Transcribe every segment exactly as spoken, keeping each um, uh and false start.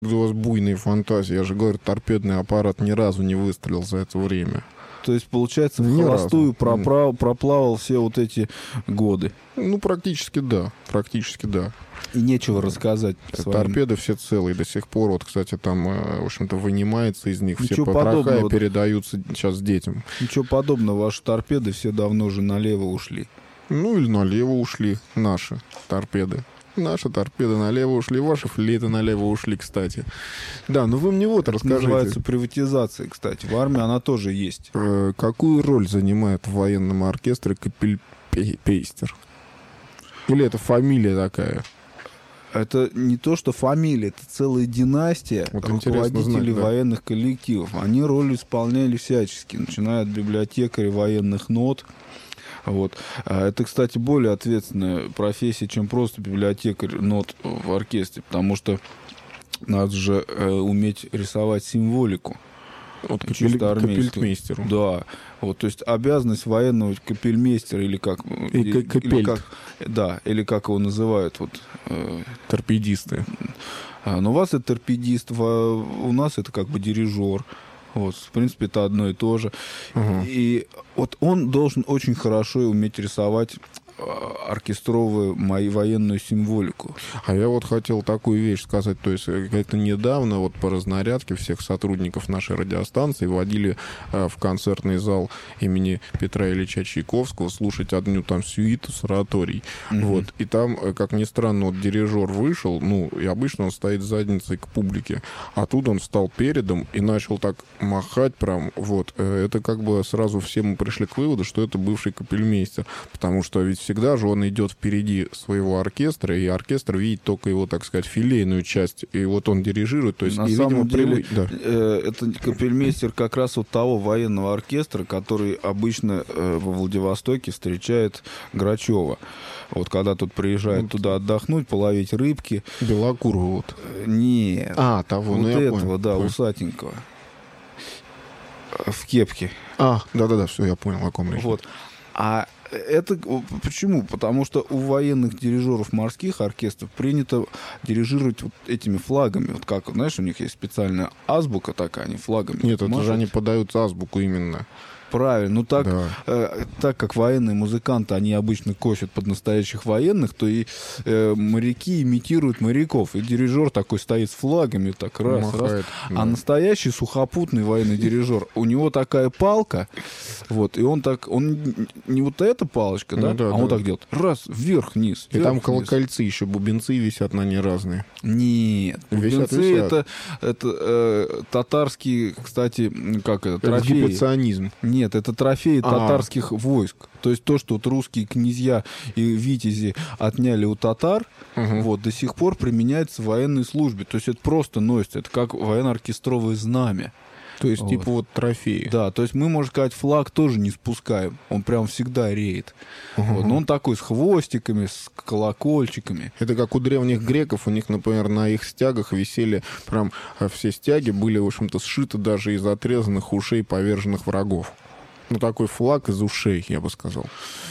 У вас буйные фантазии. Я же говорю, торпедный аппарат ни разу не выстрелил за это время. То есть, получается, в Ни холостую разу. проправ- проплавал все вот эти годы. Ну, практически да. Практически да. И нечего рассказать своим. Торпеды все целые до сих пор. Вот, кстати, там, в общем-то, вынимается из них Ничего все потроха подобного. и передаются сейчас детям. Ничего подобного. Ваши торпеды все давно уже налево ушли. Ну, или налево ушли наши торпеды. Наши торпеды налево ушли, ваши флейты налево ушли, кстати. Да, ну вы мне вот Это расскажите. называется приватизацией, кстати. В армии она тоже есть. Э, какую роль занимает в военном оркестре капельмейстер? Или это фамилия такая? Это не то, что фамилия, это целая династия Вот интересно руководителей знать, да. военных коллективов. Они роль исполняли всячески, начиная от библиотекаря военных нот. Вот. А это, кстати, более ответственная профессия, чем просто библиотекарь нот в оркестре, потому что надо же э, уметь рисовать символику. Вот Чисто капель- армейскую. капельмейстеру. Да. Вот, то есть обязанность военного капельмейстера или как, И или, капельт. или как, да, или как его называют, вот. Э, Торпедисты. а, но у вас это торпедист, во- у нас это как бы дирижер. Вот, в принципе, это одно и то же. Ага. И вот он должен очень хорошо уметь рисовать оркестровую мою военную символику. А я вот хотел такую вещь сказать. То есть это недавно вот по разнарядке всех сотрудников нашей радиостанции водили э, в концертный зал имени Петра Ильича Чайковского слушать одну там сюиту с ораторией. Мгм. Вот. И там, э, как ни странно, вот дирижер вышел, ну, и обычно он стоит задницей к публике. А тут он встал передом и начал так махать прям. Вот. Э, Это как бы сразу все мы пришли к выводу, что это бывший капельмейстер. Потому что ведь всегда же он идет впереди своего оркестра, и оркестр видит только его, так сказать, филейную часть. И вот он дирижирует. То есть, На и, самом видимо, деле, привы- да. э, это капельмейстер как раз вот того военного оркестра, который обычно э, во Владивостоке встречает Грачева. Вот когда тут приезжает Вот. туда отдохнуть, половить рыбки. Белокурого вот. Э, Нет. А, того, вот ну я этого, понял. да, Понял. усатенького. В кепке. А, да-да-да, все, я понял, о ком речь. Вот. А это почему? Потому что у военных дирижеров морских оркестров принято дирижировать вот этими флагами. Вот как, знаешь, у них есть специальная азбука такая, они флагами. Нет, это машут. же они подают азбуку именно. Правильно. Ну, так, Да. э, так как военные музыканты, они обычно косят под настоящих военных, то и э, моряки имитируют моряков. И дирижер такой стоит с флагами, так раз, раз. Махает, да. А настоящий сухопутный военный дирижер, у него такая палка, вот, и он так, он не вот эта палочка, да, Ну да, а он да. так делает, раз, вверх, вниз. И там вверх, вниз. колокольцы еще, бубенцы висят на ней разные. Нет, Висят, бубенцы висят. это, это э, татарские, кстати, м, как это, Это трофеи. гипоционизм. Нет, это трофеи А. татарских войск. То есть то, что вот русские князья и витязи отняли у татар, Мгм. вот, до сих пор применяется в военной службе. То есть это просто носится, это как военно-оркестровое знамя. То есть, Вот. типа, вот трофеи. Да, то есть мы, можно сказать, флаг тоже не спускаем. Он прям всегда реет. Мгм. Вот, но он такой с хвостиками, с колокольчиками. Это как у древних греков, у них, например, на их стягах висели прям э, все стяги были, в общем-то, сшиты даже из отрезанных ушей поверженных врагов. Ну, такой флаг из ушей, я бы сказал.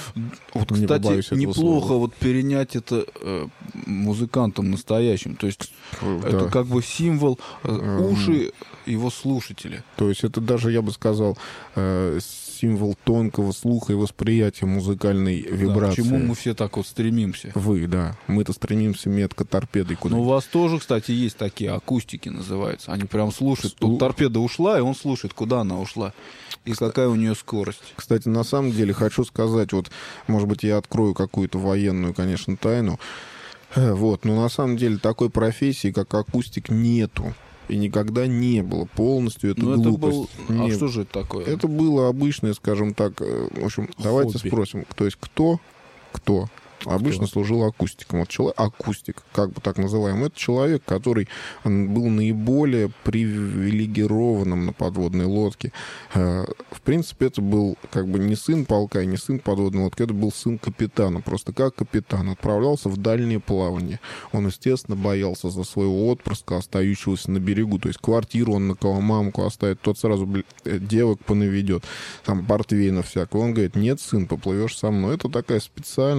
Вот, Не кстати, побоюсь этого неплохо слова. вот перенять это э, музыкантам настоящим. То есть Э, это да. как бы символ э, Мгм. уши его слушателя. То есть это даже, я бы сказал, э, символ тонкого слуха и восприятия музыкальной Да, к вибрации. чему мы все так вот стремимся. Вы, да. Мы-то стремимся метко торпедой куда. Но у вас тоже, кстати, есть такие акустики, называются. Они прям слушают. Слу- Тут торпеда ушла, и он слушает, куда она ушла. И какая у нее скорость. Кстати, на самом деле хочу сказать, вот, может быть, я открою какую-то военную, конечно, тайну. Э, Вот, но на самом деле такой профессии, как акустик, нету. И никогда не было. Полностью это Ну, это глупость. был... А Не- что же это такое? Это было обычное, скажем так, э, в общем, давайте Хобби. спросим, то есть кто, кто обычно служил акустиком. Вот человек, акустик, как бы так называемый, это человек, который м, был наиболее привилегированным на подводной лодке. Э, В принципе, это был как бы не сын полка и не сын подводной лодки, это был сын капитана. Просто как капитан отправлялся в дальнее плавание. Он, естественно, боялся за своего отпрыска, остающегося на берегу. То есть квартиру он на кого мамку оставит, тот сразу бля, э, девок понаведет, там портвейна всякого. Он говорит, нет, сын, поплывешь со мной. Это такая специальная блатная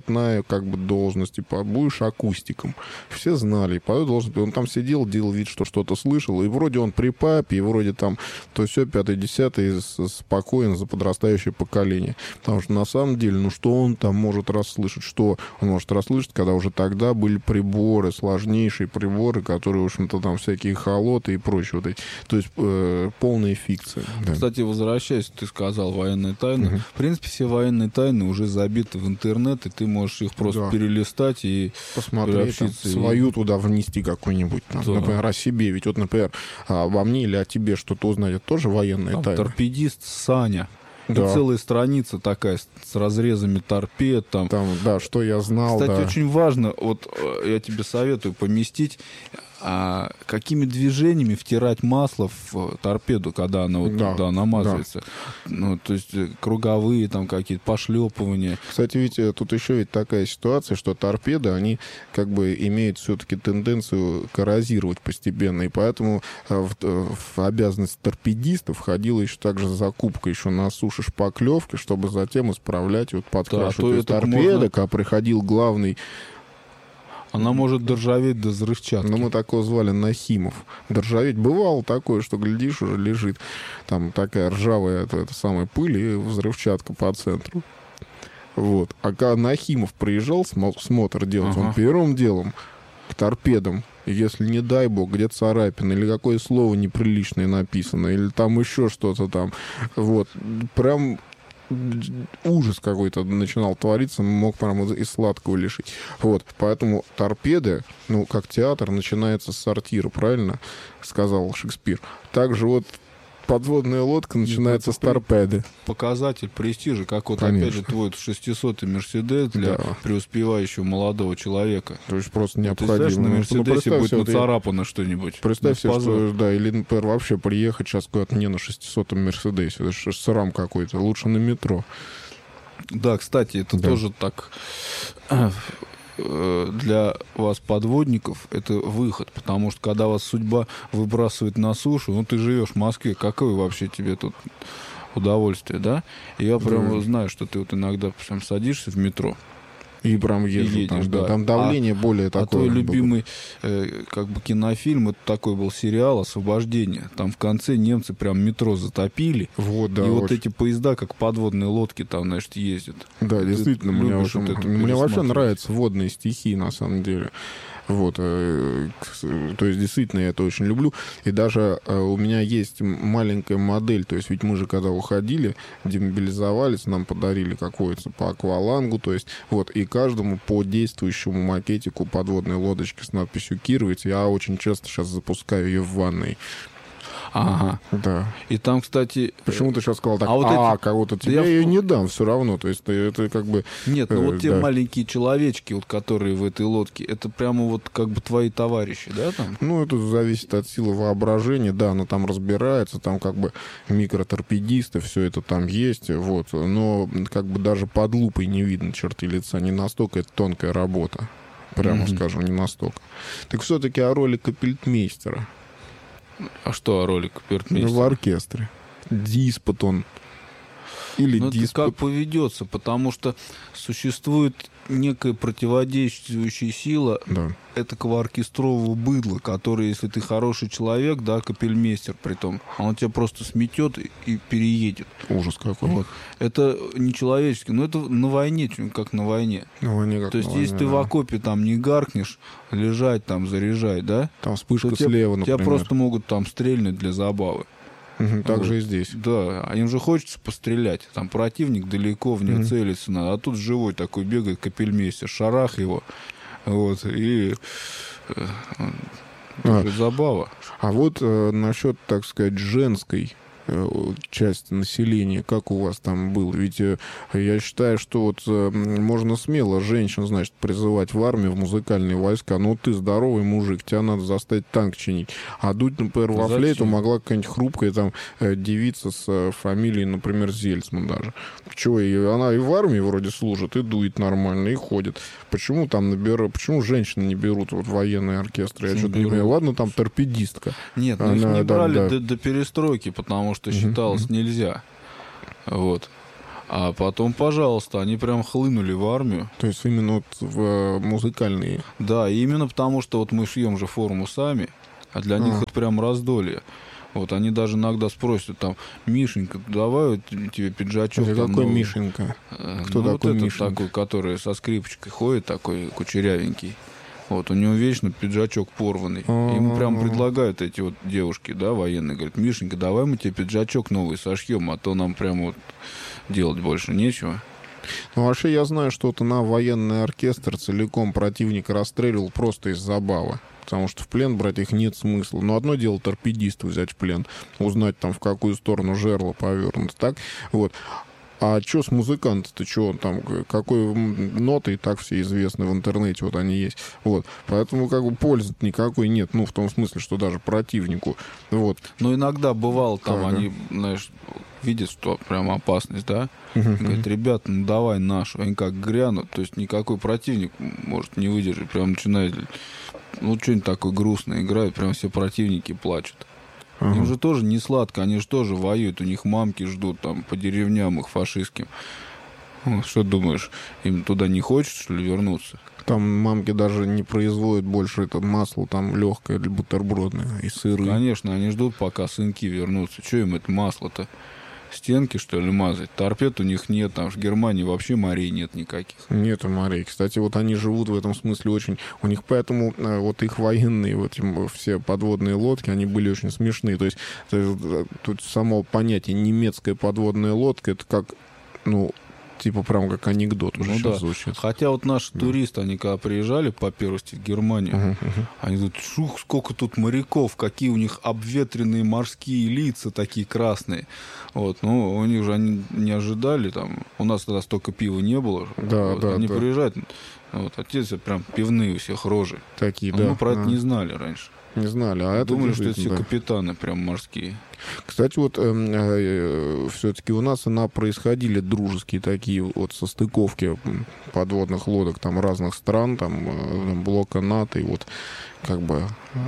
почетная как бы должность, типа, будешь акустиком. Все знали, и по этой должности он там сидел, делал вид, что что-то слышал, и вроде он при папе, и вроде там то все пятое-десятое, спокоен за подрастающее поколение. Потому что на самом деле, ну что он там может расслышать? Что он может расслышать, когда уже тогда были приборы, сложнейшие приборы, которые, в общем-то, там всякие холоты и прочее. Вот эти. То есть э, полная фикция. Да. Кстати, возвращаясь, ты сказал военные тайны. Угу. В принципе, все военные тайны уже забиты в интернет, и ты можешь их просто да. перелистать и посмотреть, там, и... свою туда внести какую-нибудь. Там, да. Например, о себе. Ведь вот, например, обо мне или о тебе что-то узнать, это тоже военные там, тайны. Торпедист Саня. Да. И целая страница такая с, с разрезами торпед. Там. Там, да, что я знал. Кстати, да. очень важно, вот я тебе советую поместить, а, какими движениями втирать масло в торпеду, когда она вот да. туда намазывается. Да. Ну, то есть круговые там какие-то пошлепывания. Кстати, ведь тут еще ведь такая ситуация, что торпеды, они как бы имеют все-таки тенденцию коррозировать постепенно, и поэтому в, в обязанность торпедиста входила еще также закупка еще на суше шпаклевки, чтобы затем исправлять и вот подкрашивать. Да, то, то есть торпеда, можно... когда приходил главный... Она может доржаветь до взрывчатки. Ну, мы такого звали Нахимов. Доржаветь бывало такое, что, глядишь, уже лежит там такая ржавая это, это самая пыль и взрывчатка по центру. Вот. А когда Нахимов приезжал смотр делать, ага. он первым делом к торпедам, если, не дай бог, где царапина, или какое слово неприличное написано, или там еще что-то там, вот, прям... ужас какой-то начинал твориться, мог прямо и сладкого лишить. Вот, поэтому торпеды, ну, как театр, начинается с сортира, правильно сказал Шекспир. Также вот подводная лодка начинается с торпеды. Показатель престижа, как вот Конечно. опять же твой шестисотый Мерседес для да. преуспевающего молодого человека. То есть просто необходимо. Ты знаешь, на Мерседесе ну, будет нацарапано вот что-нибудь. Представь себе, что, да, или, например, вообще приехать сейчас куда-то не на шестисотом Мерседесе. Это же срам какой-то. Лучше на метро. Да, кстати, это да. тоже так... для вас, подводников, это выход, потому что когда вас судьба выбрасывает на сушу, ну, ты живешь в Москве, какое вообще тебе тут удовольствие, да? И я прямо да. знаю, что ты вот иногда прям садишься в метро, и прям едешь, едешь, там, да. там давление а, более такое. А твой любимый э, как бы кинофильм, это такой был сериал «Освобождение». Там в конце немцы прям метро затопили. Вот, да, и очень. Вот эти поезда, как подводные лодки, там, значит, ездят. Да, ты действительно, мне, очень, вот мне вообще нравятся водные стихи, на самом деле. Вот, э, то есть, действительно, я это очень люблю. И даже э, у меня есть маленькая модель. То есть, ведь мы же, когда уходили, демобилизовались, нам подарили какое-то по аквалангу. То есть, вот, и каждому по действующему макетику подводной лодочки с надписью «Кировец». Я очень часто сейчас запускаю ее в ванной. Ага. Да. И там, кстати... Почему ты сейчас сказал так, а, вот а эти... кого-то тебе я ее не дам все равно. То есть это как бы... Нет, ну э, вот те да. маленькие человечки, вот, которые в этой лодке, это прямо вот как бы твои товарищи, да, там? Ну, это зависит от силы воображения, да, она там разбирается, там как бы микроторпедисты, все это там есть, вот. Но как бы даже под лупой не видно черты лица, не настолько это тонкая работа. Прямо mm-hmm. скажу, не настолько. Так все-таки о роли капельтмейстера. А что о роли капельтмейстера? В оркестре. Диспут он. Или ну, диспут. Как поведется, потому что существует некая противодействующая сила да. этакого оркестрового быдла, который, если ты хороший человек, да, капельмейстер притом, он тебя просто сметет и, и переедет. Ужас какой. Вот. Это нечеловечески, но это на войне, как на войне. На войне как То есть, на войне, если да. ты в окопе там не гаркнешь, лежать там, заряжать, да? Там вспышка тебя, слева, например. Тебя просто могут там стрельнуть для забавы. Угу, так вот. же и здесь. Да, а им же хочется пострелять. Там противник далеко, в него mm-hmm. целиться надо. А тут живой такой бегает капельмейстер, шарах его. Вот, и... А, это забава. А вот э, насчет, так сказать, женской э, части населения, как у вас там было? Ведь э, я считаю, что вот э, можно смело женщин, значит, призывать в армию, в музыкальные войска. Ну, ты здоровый мужик, тебя надо заставить танк чинить. А дуть, например, во Зачем? флейту могла какая-нибудь хрупкая там э, девица с э, фамилией, например, Зельцман даже. Чего? И она и в армии вроде служит, и дует нормально, и ходит. Почему там наберут, почему женщины не берут вот военные оркестры? Я что-то не понимаю. Ладно, там торпедистка. Нет, ну их не брали да, да. До, до перестройки, потому что считалось mm-hmm. нельзя. Вот. А потом, пожалуйста, они прям хлынули в армию. То есть именно вот в музыкальные... Да, именно потому, что вот мы шьем же форму сами, а для них А. это прям раздолье. Вот они даже иногда спросят, там, Мишенька, давай вот тебе пиджачок. Это там, какой новый». Мишенька? Э, Кто ну, такой вот этот Мишенька? такой, который со скрипочкой ходит, такой кучерявенький. Вот, у него вечно пиджачок порванный. А-а-а. Ему прям предлагают эти вот девушки, да, военные, говорят, Мишенька, давай мы тебе пиджачок новый сошьем, а то нам прям вот делать больше нечего. Ну, вообще, я знаю, что вот на военный оркестр целиком противника расстреливал просто из забавы. Потому что в плен брать их нет смысла. Но одно дело торпедиста взять в плен, узнать там, в какую сторону жерло повернуто, так? Вот. А что с музыкантом-то, что он там, какой ноты, и так все известны в интернете, вот они есть. Вот. Поэтому как бы пользы никакой нет, ну, в том смысле, что даже противнику. Вот. Но иногда бывало, там Ага. они, знаешь, видят, что прям опасность, да? Говорят, ребята, ну давай нашу. Они как грянут, то есть никакой противник может не выдержать. Прям начинает, ну, что-нибудь такое грустное играют, прям все противники плачут. Ага. Им же тоже не сладко, они же тоже воюют, у них мамки ждут там по деревням их фашистским. Ну, что думаешь, им туда не хочется, что ли, вернуться? Там мамки даже не производят больше это масло там легкое или бутербродное, и сыры. Конечно, они ждут, пока сынки вернутся. Что им это масло-то? Стенки, что ли, мазать? Торпед у них нет, там в Германии вообще морей нет никаких. Нету морей. Кстати, вот они живут в этом смысле очень... У них поэтому э, вот их военные, вот им, все подводные лодки, они были очень смешные. То есть, то есть э, тут само понятие немецкая подводная лодка, это как, ну, типа прям как анекдот уже Ну сейчас да. звучит. Хотя вот наши туристы, они когда приезжали по первости в Германию, Мгм, мгм. они тут, шух, сколько тут моряков, какие у них обветренные морские лица такие красные. Вот, ну, у них же они не ожидали, там, у нас тогда столько пива не было. Да, Вот, да, они да. приезжают, вот, отец прям пивные у всех рожи. Такие, А да. мы про это да. не знали раньше. Не знали, а это Думали, что это все действительно, да. капитаны прям морские. Кстати, вот э, э, все-таки у нас она происходили дружеские такие вот состыковки м, подводных лодок там разных стран, там э, блока НАТО, и вот как бы,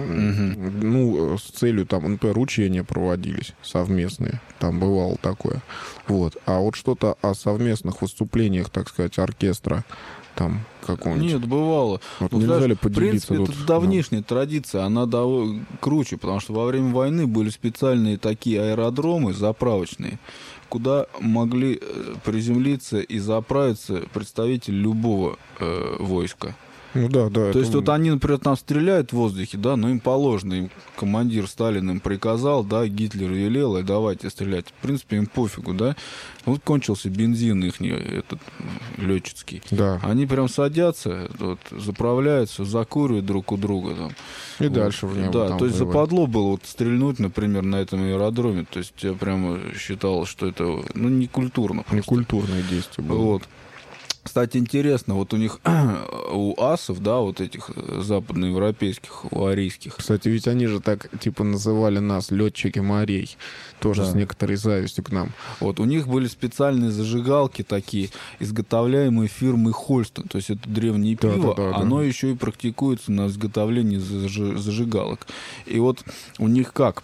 э, ну, с целью там, например, учения проводились совместные, там бывало такое. Вот. А вот что-то о совместных выступлениях, так сказать, оркестра там какого-нибудь. Нет, бывало. Вот Ну, нельзя знаешь, ли в поделиться принципе, тут? это давнишняя традиция, она дов- круче, потому что во время войны были специальные такие аэродромы заправочные, куда могли э, приземлиться и заправиться представители любого э, войска. Ну да, да. То это- есть вот они, например, там стреляют в воздухе, да, но им положено, им командир Сталин им приказал, да, Гитлер велел, и давайте стрелять. В принципе, им пофигу, да. Вот кончился бензин их, этот летческий. Да. Они прям садятся, вот, заправляются, закуривают друг у друга. Там. И Вот. дальше в небо. Да, там то есть воевать. западло было вот стрельнуть, например, на этом аэродроме. То есть я прямо считал, что это, ну, не культурно. просто. Некультурное действие было. Вот. Кстати, интересно, вот у них, у асов, да, вот этих западноевропейских, у арийских, Кстати, ведь они же так, типа, называли нас летчики морей. Тоже Да. с некоторой завистью к нам. вот у них были специальные зажигалки такие, изготовляемые фирмой Хольстон. То есть это древнее Да, пиво, да, да, да. оно еще и практикуется на изготовлении зажи- зажигалок. И вот у них как?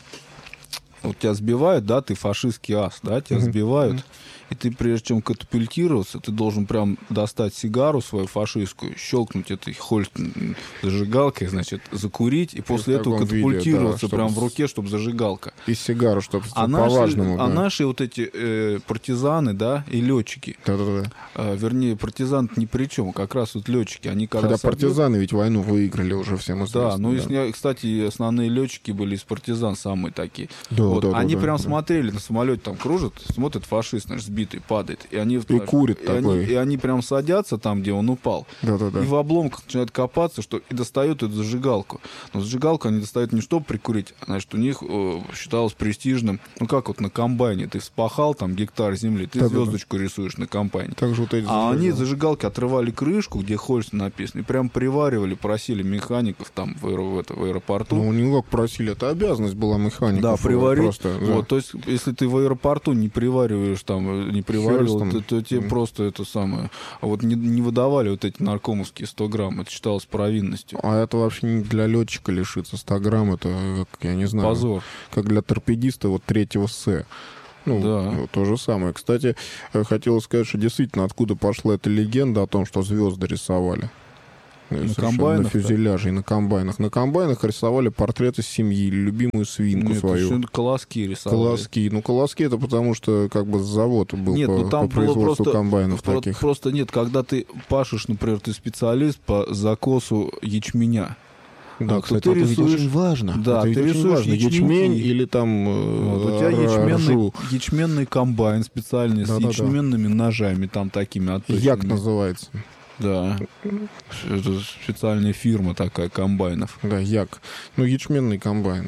Вот тебя сбивают, да, ты фашистский ас, да, тебя Мгм. сбивают, и ты, прежде чем катапультироваться, ты должен прям достать сигару свою фашистскую, щелкнуть этой Хольстон зажигалкой, значит, закурить, и после в этого таком виде, катапультироваться да, прям чтоб в руке, чтобы зажигалка. И сигару, чтобы А наши, по-важному. а да. наши вот эти э, партизаны, да, и летчики, Да-да-да. э, вернее, партизан ни при чем, как раз вот летчики, они когда Когда собьют- партизаны ведь войну выиграли уже всем известно. Да, ну, если, кстати, основные летчики были из партизан самые такие. Да, Вот, да, да, они да, прям да. смотрели, на самолете там кружат, смотрят, фашист, наш сбитый, падает. И они, И курит и они, такой. и они прям садятся там, где он упал. Да-да-да. И в обломках начинают копаться, что и достают эту зажигалку. Но зажигалку они достают не чтобы прикурить, а значит, у них э, считалось престижным. Ну, как вот на комбайне. Ты вспахал там гектар земли, ты Да-да-да. звездочку рисуешь на комбайне. Так же вот эти А они зажигалки. зажигалки отрывали крышку, где Хольстон написано, и прям приваривали, просили механиков там в, аэро- в, это, в аэропорту. Ну, не как просили, это обязанность была механика. Да, приварить. Просто, да. Вот, то есть, если ты в аэропорту не привариваешь там, не приваривал, Хёрстон. то, то тебе Мгм. просто это самое. А вот не, не выдавали вот эти наркомовские сто грамм. Это считалось провинностью. А это вообще не для летчика лишиться ста грамм, это, как, я не знаю, Позор. как для торпедиста вот третьего С. Ну, Да. то же самое. Кстати, хотел сказать, что действительно, откуда пошла эта легенда о том, что звезды рисовали. На комбайнах? На фюзеляже и на комбайнах. На комбайнах рисовали портреты семьи, любимую свинку Нет, свою. колоски рисовали. Колоски. Ну, колоски это потому, что как бы завод был нет, по, ну, там по производству было просто, комбайнов про- таких. Просто нет, когда ты пашешь, например, ты специалист по закосу ячменя. Да, а, кстати, ты это ведь рисуешь- очень важно. Да, это ведь ты очень рисуешь важно. ячменьки. Ячмень или там э, Вот, у тебя р- ячменный, ржу. ячменный комбайн специальный Да-да-да. с ячменными ножами, там такими отточенными. Як называется. Да. Это специальная фирма такая, комбайнов. Да, як. Ну, ячменный комбайн.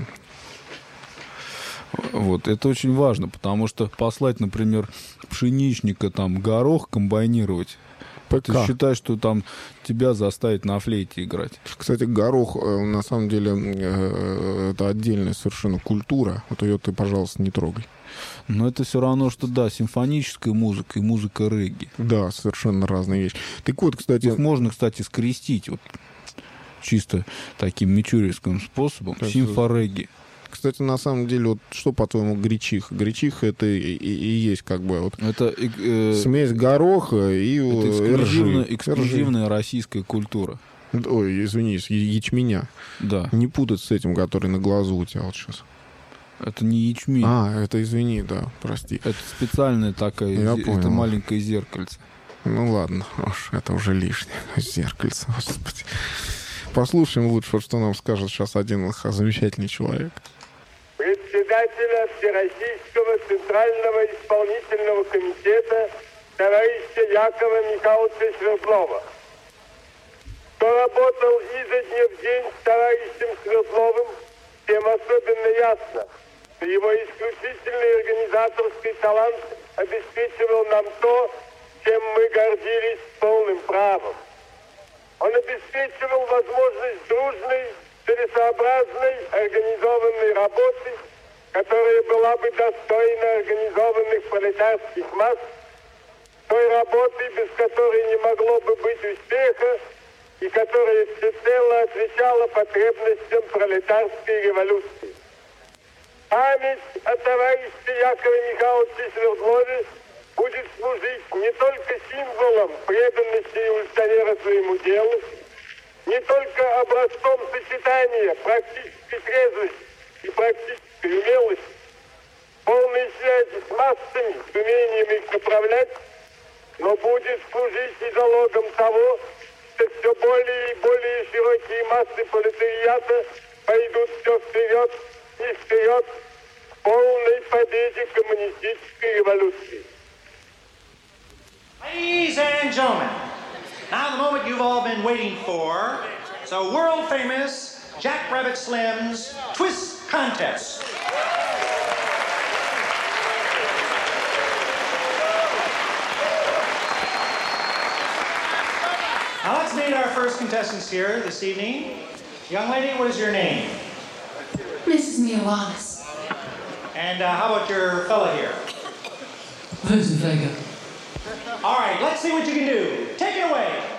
Вот, это очень важно, потому что послать, например, пшеничника, там, горох комбайнировать, ПК. ты считаешь, что там тебя заставить на флейте играть. Кстати, горох, э, на самом деле, э, это отдельная совершенно культура. Вот ее ты, пожалуйста, не трогай. Но это все равно, что, да, симфоническая музыка и музыка регги. Да, совершенно разные вещи. Так вот, кстати... Их можно, кстати, скрестить вот чисто таким мичуринским способом. Так, Симфорегги. Кстати, на самом деле, вот что, по-твоему, гречиха? Гречиха — это и, и- и есть как бы вот Это, э, э, смесь гороха и, это э, эксклюзивная, ржи. эксклюзивная российская культура. Ржи. Ой, извини, с- я- ячменя. Да. Не путать с этим, который на глазу у тебя вот сейчас. Это не ячмень. А, это извини, да, прости. Это специальная такая, Я зе- понял. это маленькое зеркальце. Ну ладно, уж это уже лишнее. Зеркальце, господи. Послушаем лучше, вот что нам скажет сейчас один х- замечательный человек. Председателя Всероссийского Центрального исполнительного комитета товарища Якова Михайловича Свердлова, кто работал изо дня в день с товарищем Свердловым, тем особенно ясно, что его исключительный организаторский талант обеспечивал нам то, чем мы гордились полным правом. Он обеспечивал возможность дружной, целесообразной, организованной работы, которая была бы достойна организованных пролетарских масс, той работы, без которой не могло бы быть успеха, и которая всецело отвечала потребностям пролетарской революции. Память о товарище Якове Михайловиче Свердлове будет служить не только символом преданности революционера своему делу, не только образцом сочетания практической трезвости и практической умелости, полной связи с массами, с умением их направлять, но будет служить и залогом того, что все более и более широкие массы пролетариата пойдут все вперед и вперед к полной победе коммунистической революции. Ladies and gentlemen, now the moment you've all been waiting for, so world famous Jack Rabbit Slim's Twist Contest. Now let's meet our first contestants here this evening. Young lady, what is your name? Missus Mioanis. And uh, how about your fella here? Rosenfeger. All right, let's see what you can do. Take it away.